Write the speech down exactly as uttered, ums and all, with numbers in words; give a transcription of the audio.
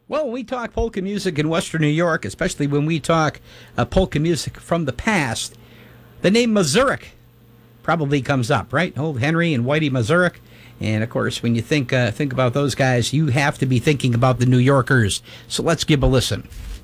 Well, when we talk polka music in Western New York, especially when we talk uh, polka music from the past, the name Mazurek probably comes up, right? Old Henry and Whitey Mazurek. And, of course, when you think uh, think about those guys, you have to be thinking about the New Yorkers. So let's give a listen.